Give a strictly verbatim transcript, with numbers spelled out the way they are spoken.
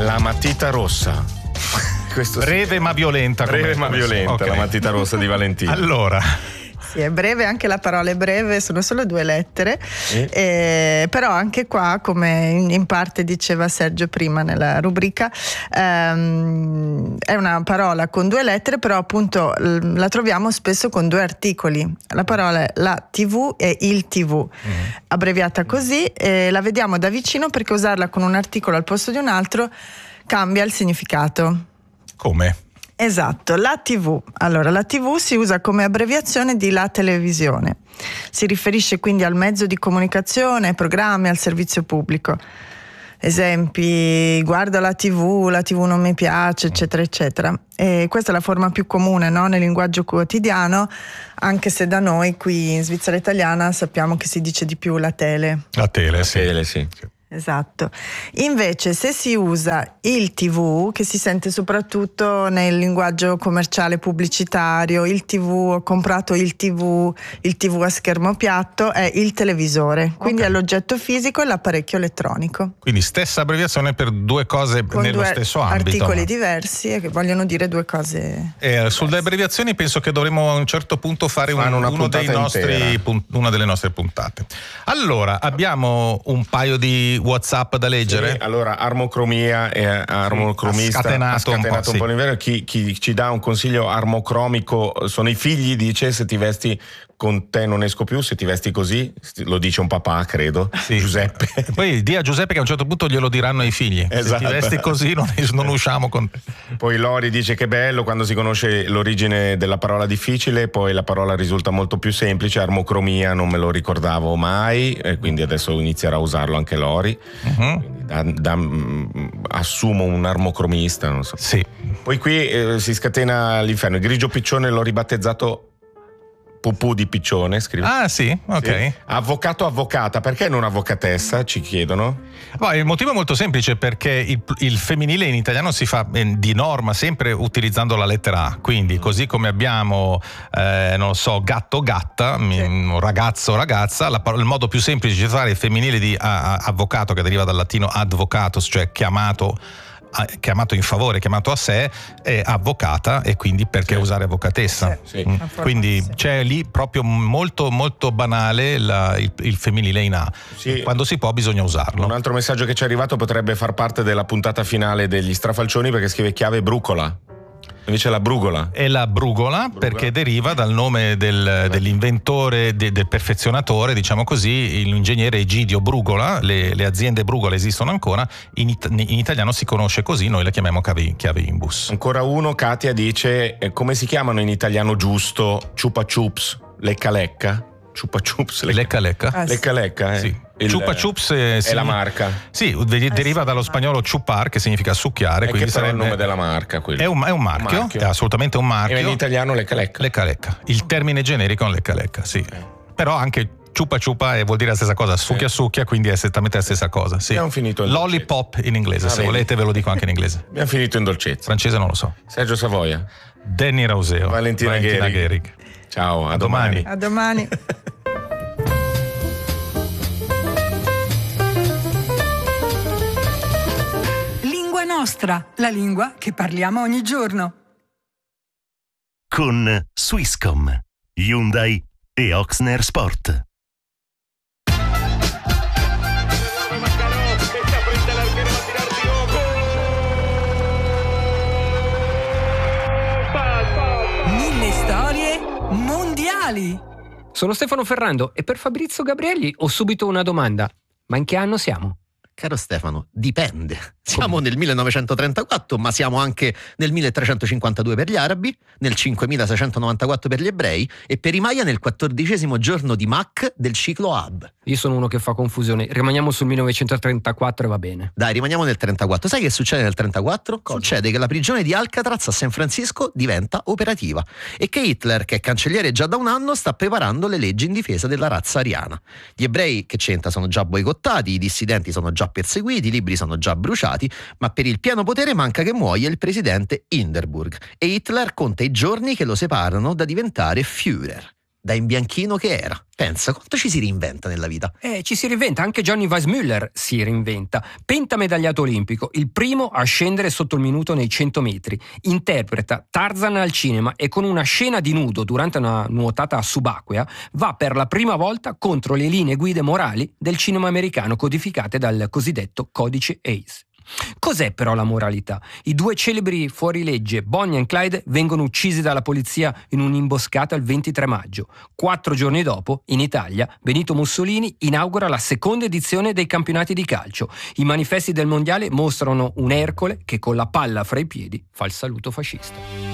La matita rossa. Questo breve ma violenta. Breve ma violenta, okay. La matita rossa di Valentino. Allora. Sì, è breve, anche la parola è breve, sono solo due lettere, eh? Eh, però anche qua, come in, in parte diceva Sergio prima nella rubrica, ehm, è una parola con due lettere, però appunto l- la troviamo spesso con due articoli. La parola è la tivù e il tivù, mm. abbreviata così, e la vediamo da vicino perché usarla con un articolo al posto di un altro cambia il significato. Come? Esatto, la tivù. Allora, la tivù si usa come abbreviazione di la televisione. Si riferisce quindi al mezzo di comunicazione, ai programmi, al servizio pubblico. Esempi: guardo la tivù, la tivù non mi piace, eccetera, eccetera. E questa è la forma più comune, no? Nel linguaggio quotidiano, anche se da noi qui in Svizzera italiana sappiamo che si dice di più la tele. La tele, sì. La tele, sì. Esatto. Invece se si usa il tivù, che si sente soprattutto nel linguaggio commerciale pubblicitario, il tivù, ho comprato il tivù, il tivù a schermo piatto, è il televisore, quindi okay. è l'oggetto fisico e l'apparecchio elettronico. Quindi stessa abbreviazione per due cose con nello due stesso ambito. Articoli diversi e che vogliono dire due cose. Eh, sulle abbreviazioni penso che dovremo a un certo punto fare un, una uno dei nostri, pun, una delle nostre puntate. Allora, abbiamo un paio di WhatsApp da leggere. Sì, allora armocromia e armocromista ha scatenato, ha scatenato un po', un po' l'inverno. Chi, chi ci dà un consiglio armocromico sono i figli, dice: se ti vesti con te non esco più, se ti vesti così, lo dice un papà, credo, sì. Giuseppe. Poi di a Giuseppe che a un certo punto glielo diranno ai figli. Esatto. Se ti vesti così non, non usciamo con te. Poi Lori dice che bello quando si conosce l'origine della parola difficile, poi la parola risulta molto più semplice. Armocromia non me lo ricordavo mai, e quindi adesso inizierà a usarlo anche Lori. Uh-huh. Da, da, assumo un armocromista, non so. Sì. Poi qui eh, si scatena l'inferno. Il grigio piccione l'ho ribattezzato pupù di piccione, scrive. Ah sì, ok. Sì. Avvocato, avvocata, perché non avvocatessa? Ci chiedono. Boh, il motivo è molto semplice, perché il, il femminile in italiano si fa eh, di norma sempre utilizzando la lettera A, quindi così come abbiamo eh, non lo so, gatto, gatta, sì. ragazzo, ragazza, la, il modo più semplice di fare il femminile di a, a, avvocato, che deriva dal latino advocatus, cioè chiamato chiamato in favore, chiamato a sé, è avvocata, e quindi perché sì. usare avvocatessa? Sì. Mm. Quindi c'è lì proprio molto molto banale la, il, il femminile in A. Sì. Quando si può bisogna usarlo. Un altro messaggio che ci è arrivato potrebbe far parte della puntata finale degli Strafalcioni, perché scrive chiave brucola. Invece la brugola. È la brugola, brugola. Perché deriva dal nome del, dell'inventore, de, del perfezionatore, diciamo così, l'ingegnere Egidio Brugola. Le, le aziende Brugola esistono ancora, in, it, in italiano si conosce così, noi la chiamiamo chiave, chiave imbus. Ancora uno, Katia dice, eh, come si chiamano in italiano giusto? Chupa chups, lecca lecca? Chupa chups, lecca lecca? Ah, sì. Lecca lecca, eh. Sì. Il, Chupa chups è, è sì, la marca. Sì, deriva dallo spagnolo chupar, che significa succhiare. E quindi che però sarebbe è il nome della marca. È un, è un marchio, un marchio, è assolutamente un marchio. E in italiano lecca lecca. Lecca lecca. Il termine generico è un lecca lecca, sì. Eh. Però anche ciupa ciupa vuol dire la stessa cosa, succhia sì. succhia, quindi è esattamente la stessa cosa. Sì. Abbiamo finito in Lollipop in inglese, ah, se vedi. volete ve lo dico anche in inglese. Abbiamo finito in dolcezza. Francese non lo so. Sergio Savoia. Danny Rauseo. Valentina, Valentina Gehrig. Gehrig. Ciao, a, a domani. domani. A domani. Lingua nostra, la lingua che parliamo ogni giorno. Con Swisscom, Hyundai e Oxner Sport. Mille storie mondiali. Sono Stefano Ferrando e per Fabrizio Gabrielli ho subito una domanda. Ma in che anno siamo? Caro Stefano, dipende. Siamo nel millenovecentotrentaquattro, ma siamo anche nel milletrecentocinquantadue per gli arabi, nel cinquemilaseicentonovantaquattro per gli ebrei e per i Maya nel quattordicesimo giorno di Mach del ciclo Ab. Io sono uno che fa confusione. Rimaniamo sul millenovecentotrentaquattro e va bene. Dai, rimaniamo nel trentaquattro. Sai che succede nel trentaquattro? Cosa? Succede che la prigione di Alcatraz a San Francisco diventa operativa e che Hitler, che è cancelliere già da un anno, sta preparando le leggi in difesa della razza ariana. Gli ebrei, che c'entra, sono già boicottati, i dissidenti sono già perseguiti, i libri sono già bruciati, ma per il pieno potere manca che muoia il presidente Hindenburg e Hitler conta i giorni che lo separano da diventare Führer. da imbianchino che era. Pensa, quanto ci si reinventa nella vita. Eh, ci si reinventa, anche Johnny Weissmuller si reinventa. Pentamedagliato olimpico, il primo a scendere sotto il minuto nei cento metri. Interpreta Tarzan al cinema e con una scena di nudo durante una nuotata subacquea va per la prima volta contro le linee guida morali del cinema americano codificate dal cosiddetto codice Hays. Cos'è però la moralità? I due celebri fuorilegge Bonnie e Clyde vengono uccisi dalla polizia in un'imboscata il ventitré maggio. Quattro giorni dopo, in Italia, Benito Mussolini inaugura la seconda edizione dei campionati di calcio. I manifesti del mondiale mostrano un Ercole che con la palla fra i piedi fa il saluto fascista.